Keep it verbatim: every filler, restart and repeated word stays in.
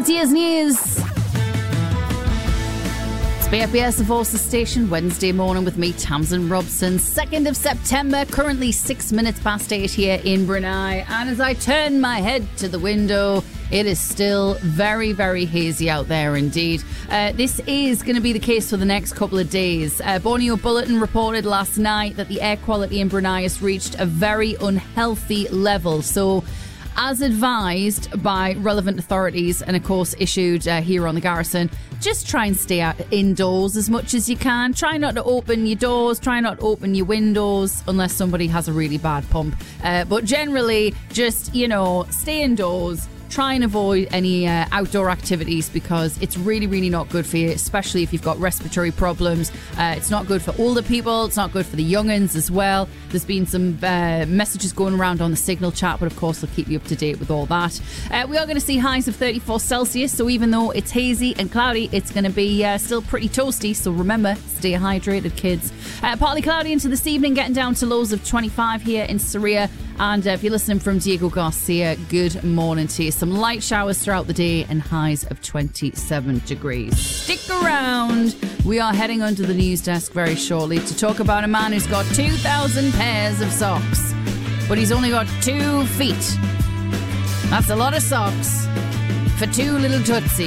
Here's news. It's B F B S Forces Station, Wednesday morning with me, Tamsin Robson. second of September, currently six minutes past eight here in Brunei. And as I turn my head to the window, it is still very, very hazy out there indeed. Uh, this is going to be the case for the next couple of days. Uh, Borneo Bulletin reported last night that the air quality in Brunei has reached a very unhealthy level. So, as advised by relevant authorities and, of course, issued uh, here on the garrison, just try and stay out indoors as much as you can. Try not to open your doors. Try not to open your windows unless somebody has a really bad pump. Uh, but generally, just, you know, stay indoors. Try and avoid any uh, outdoor activities because it's really, really not good for you, especially if you've got respiratory problems. Uh, it's not good for older people. It's not good for the young'uns as well. There's been some uh, messages going around on the Signal chat, but of course we'll keep you up to date with all that. Uh, we are going to see highs of thirty-four Celsius, so even though it's hazy and cloudy, it's going to be uh, still pretty toasty. So remember, stay hydrated, kids. Uh, partly cloudy into this evening, getting down to lows of twenty-five here in Saria. And uh, if you're listening from Diego Garcia, good morning to you. Some light showers throughout the day and highs of twenty-seven degrees. Stick around. We are heading under the news desk very shortly to talk about a man who's got two thousand pairs of socks, but he's only got two feet. That's a lot of socks for two little tootsies.